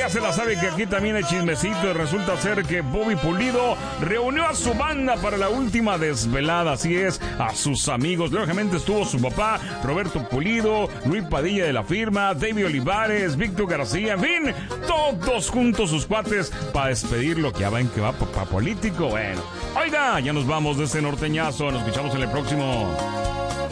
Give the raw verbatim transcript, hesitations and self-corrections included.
ya se la sabe que aquí también hay chismecito y resulta ser que Bobby Pulido reunió a su banda para la última desvelada, así es, a sus amigos. Lógicamente estuvo su papá, Roberto Pulido, Luis Padilla de la Firma, David Olivares, Víctor García, en fin, todos juntos sus cuates para despedir lo que ya ven que va para político. Bueno, oiga, ya nos vamos de ese norteñazo, nos escuchamos en el próximo.